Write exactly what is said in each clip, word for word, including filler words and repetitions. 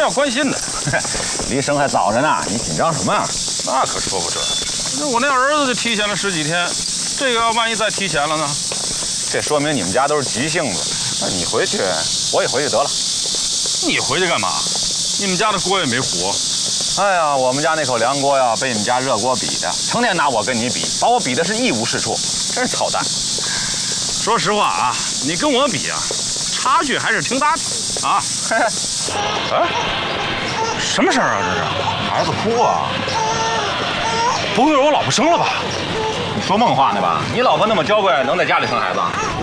要关心的。 离生还早着呢，你紧张什么呀？ 那可说不准。那我那儿子就提前了十几天，这个要万一再提前了呢？ 这说明你们家都是急性子。那你回去，我也回去得了。 你回去干嘛？你们家的锅也没糊。 哎呀，我们家那口凉锅呀，被你们家热锅比的，成天拿我跟你比，把我比的是一无是处，真是操蛋。 说实话啊，你跟我比啊，差距还是挺大的啊。啊，什么事儿啊？这是孩子哭啊？ 不会是我老婆生了吧？ 你说梦话呢吧？你老婆那么娇贵，能在家里生孩子？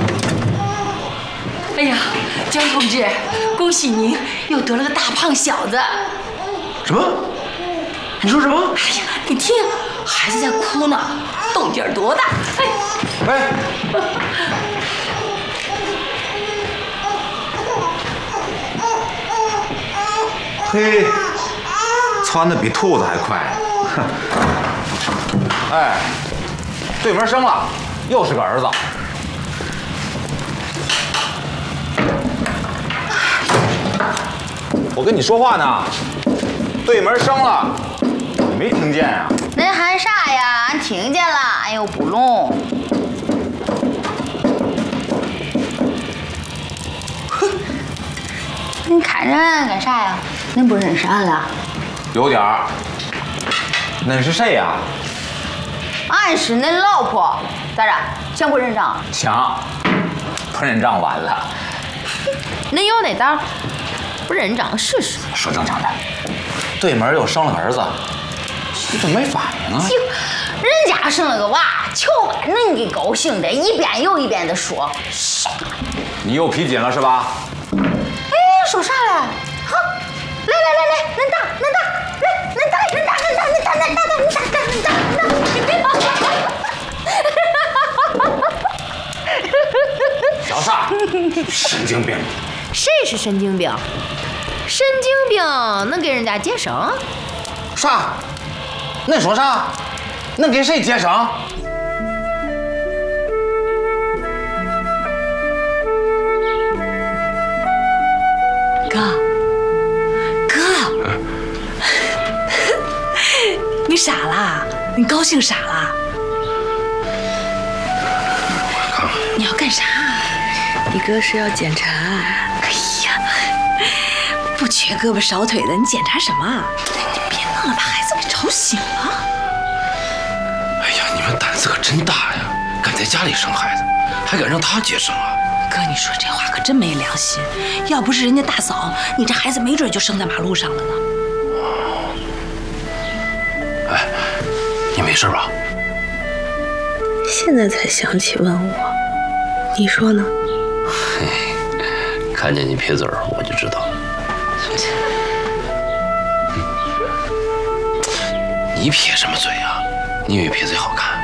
哎呀，江同志，恭喜您又得了个大胖小子！ 什么？你说什么？ 哎呀，你听，孩子在哭呢，动静多大？哎， 哎，嘿，窜的比兔子还快。哼！ 哎，对门生了，又是个儿子。我跟你说话呢，对门生了，你没听见啊？ 恁喊啥呀？俺听见了，俺又不聋。哼，你看着俺干啥呀？恁不认识俺了？ 有点儿。恁是谁呀？ 俺是恁老婆，咋着？想不认账？ 想，不认账晚了。 恁有那胆儿？不认账试试。 说正经的，对门又生了个儿子，你怎么没反应啊？ 人家生了个娃，瞧把恁给高兴的，一遍又一遍的说。 你又皮紧了是吧？ 哎，说啥嘞？好，来来来来，恁打恁打，来恁打恁打恁打恁打恁打恁打恁打恁打恁打。 小撒，神经病！ 谁是神经病？神经病能给人家接生？ 啥？恁说啥？恁给谁接生？ 哥，哥，你傻啦？你高兴傻啦？ 我看看， 你要干啥？ 你哥是要检查。 哎呀，不缺胳膊少腿的，你检查什么？你别弄了，把孩子给吵醒了。 哎呀，你们胆子可真大呀！敢在家里生孩子，还敢让他接生啊？ 哥，你说这话可真没良心。要不是人家大嫂，你这孩子没准就生在马路上了呢。 哎，你没事吧？ 现在才想起问我，你说呢？ 嘿，看见你撇嘴儿，我就知道。你撇什么嘴啊？你以为撇嘴好看？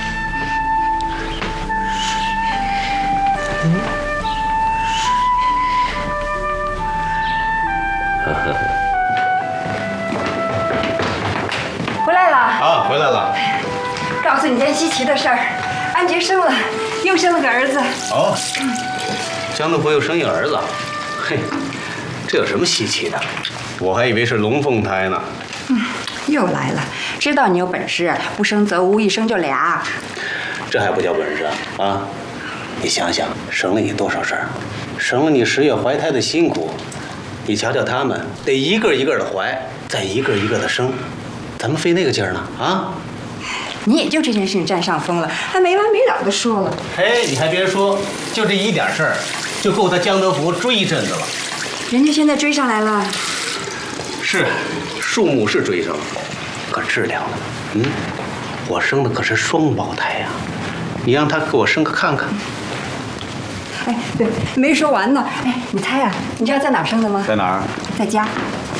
回来了啊，回来了。 告诉你件稀奇的事儿，安杰生了，又生了个儿子。 哦，江德福又生一儿子，嘿，这有什么稀奇的？我还以为是龙凤胎呢。 嗯，又来了，知道你有本事，不生则无，一生就俩。 这还不叫本事啊？啊，你想想，生了你多少事儿，省了你十月怀胎的辛苦。你瞧瞧他们，得一个一个的怀，再一个一个的生，咱们费那个劲儿呢啊！ 你也就这件事情占上风了，还没完没了的说了。 嘿，你还别说，就这一点事儿，就够他江德福追一阵子了。 人家现在追上来了。 是，数目是追上了，可质量呢？嗯，我生的可是双胞胎呀、啊，你让他给我生个看看。 哎，对，没说完呢。哎，你猜呀、啊，你知道在哪儿生的吗？ 在哪儿？ 在家。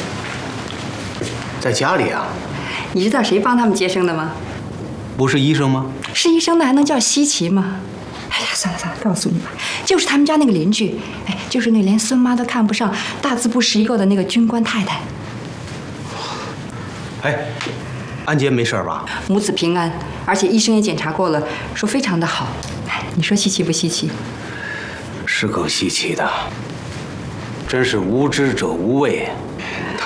在家里啊？ 你知道谁帮他们接生的吗？ 不是医生吗？ 是医生的还能叫稀奇吗？哎呀，算了算了，告诉你吧，就是他们家那个邻居，哎，就是那连孙妈都看不上、大字不识一个的那个军官太太。 哎，安杰没事吧？ 母子平安，而且医生也检查过了，说非常的好。哎，你说稀奇不稀奇？ 是够稀奇的，真是无知者无畏。